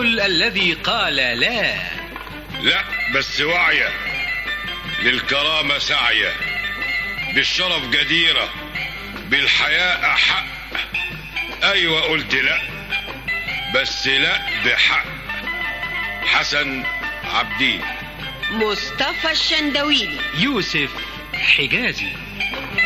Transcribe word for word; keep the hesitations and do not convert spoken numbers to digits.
الرجل الذي قال لا. لا بس واعية، للكرامة سعية، بالشرف جديرة، بالحياء حق. ايوه قلت لا، بس لا بحق. حسن عبدين. مصطفى الشندويلي. يوسف حجازي.